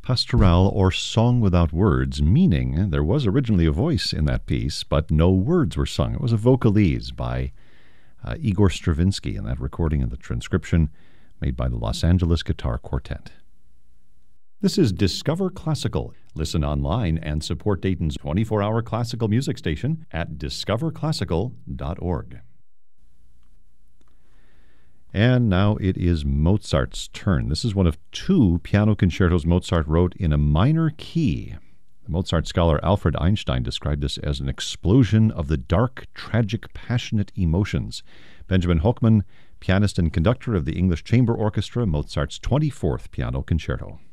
Pastoral, or Song Without Words, meaning there was originally a voice in that piece, but no words were sung. It was a vocalese by Igor Stravinsky in that recording of the transcription made by the Los Angeles Guitar Quartet. This is Discover Classical. Listen online and support Dayton's 24-hour classical music station at discoverclassical.org. And now it is Mozart's turn. This is one of two piano concertos Mozart wrote in a minor key. The Mozart scholar Alfred Einstein described this as an explosion of the dark, tragic, passionate emotions. Benjamin Hochman, pianist and conductor of the English Chamber Orchestra, Mozart's 24th piano concerto.